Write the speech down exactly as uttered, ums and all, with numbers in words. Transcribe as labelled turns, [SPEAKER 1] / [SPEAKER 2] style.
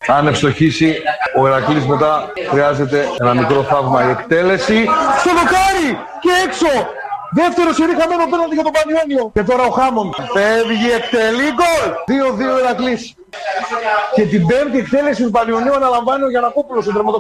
[SPEAKER 1] Αν ευστοχίσει, ο Ηρακλής μετά χρειάζεται ένα μικρό θαύμα. Η εκτέλεση στο δοκάρι και έξω. Δεύτερο σερί χαμένο πέναλτι για τον Πανιόνιο. Και τώρα ο Χάμοντ φεύγει, εκτελεί γκολ. δύο δύο Ηρακλής. Και την πέμπτη εκτέλεση του Πανιωνίου αναλαμβάνει ο Γιαννακόπουλος, ο τερματοφύλακας.